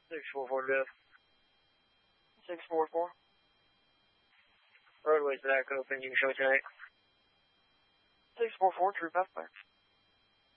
644 to 644. Roadway's back open. You can show tonight. 644, true pathfinder.